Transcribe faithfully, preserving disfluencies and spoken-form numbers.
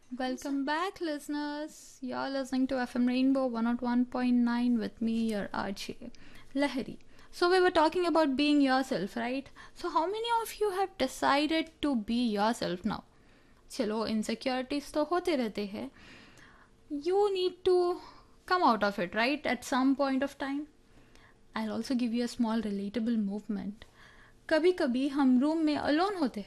Welcome back, listeners. You're listening to F M Rainbow one oh one point nine with me, your R J, Lahari. So, we were talking about being yourself, right? So, how many of you have decided to be yourself now? चलो insecurities तो होते रहते हैं. You need to come out of it, right? At some point of time. I'll also give you a small relatable movement. कभी कभी हम room में alone होते